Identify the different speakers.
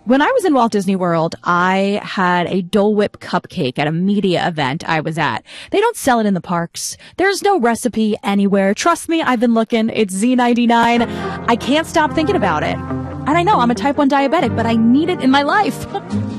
Speaker 1: When I was in Walt Disney World, I had a Dole Whip cupcake at a media event I was at. They don't sell it in the parks. There's no recipe anywhere. Trust me, I've been looking. It's Z99. I can't stop thinking about it. And I know I'm a type 1 diabetic, but I need it in my life.